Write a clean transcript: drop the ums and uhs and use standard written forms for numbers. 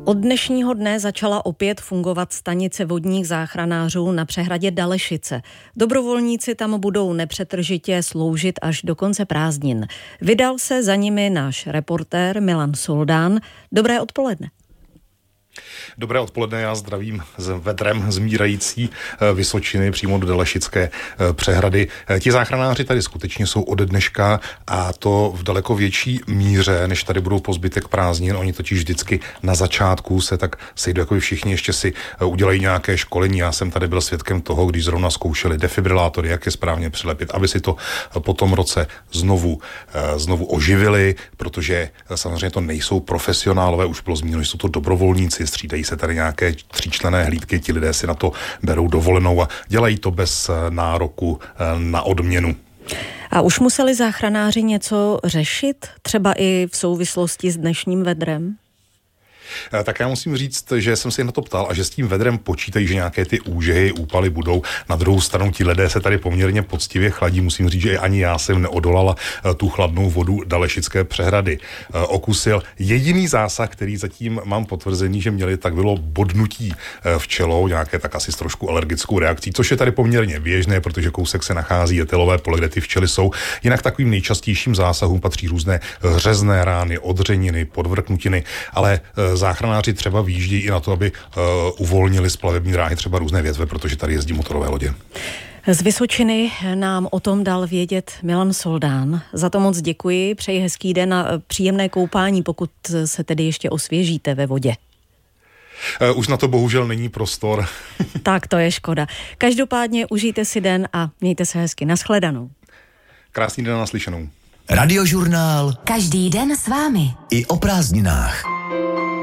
Od dnešního dne začala opět fungovat stanice vodních záchranářů na přehradě Dalešice. Dobrovolníci tam budou nepřetržitě sloužit až do konce prázdnin. Vydal se za nimi náš reportér Milan Soldán. Dobré odpoledne. Dobré odpoledne, já zdravím s vedrem zmírající Vysočiny přímo do Dalešické přehrady. Ti záchranáři tady skutečně jsou ode dneška a to v daleko větší míře, než tady budou po zbytek prázdnin. Oni totiž vždycky na začátku se tak sejdou jako všichni, ještě si udělají nějaké školení. Já jsem tady byl svědkem toho, když zrovna zkoušeli defibrilátory, jak je správně přilepit, aby si to po tom roce znovu oživili, protože samozřejmě to nejsou profesionálové, už bylo zmíněno, že jsou to dobrovolníci, střídají se tady nějaké 3členné hlídky, ti lidé si na to berou dovolenou a dělají to bez nároku na odměnu. A už museli záchranáři něco řešit, třeba i v souvislosti s dnešním vedrem? Tak já musím říct, že jsem se na to ptal a že s tím vedrem počítají, že nějaké ty úžehy, úpaly budou. Na druhou stranu ti lidé se tady poměrně poctivě chladí. Musím říct, že ani já jsem neodolala tu chladnou vodu Dalešické přehrady. Okusil. Jediný zásah, který zatím mám potvrzený, že měli, tak bylo bodnutí včelou, nějaké tak asi s trošku alergickou reakcí, což je tady poměrně běžné, protože kousek se nachází etylové pole, kde ty včely jsou. Jinak takovým nejčastějším zásahům patří různé řezné rány, odřeniny, podvrknutiny, ale záchranáři třeba vyjíždějí i na to, aby uvolnili z plavební dráhy třeba různé větve, protože tady jezdí motorové lodě. Z Vysočiny nám o tom dal vědět Milan Soldán. Za to moc děkuji, přeji hezký den a příjemné koupání, pokud se tedy ještě osvěžíte ve vodě. Už na to bohužel není prostor. Tak to je škoda. Každopádně užijte si den a mějte se hezky. Nashledanou. Krásný den, naslyšenou. Radiožurnál. Každý den s vámi. I o prázdninách.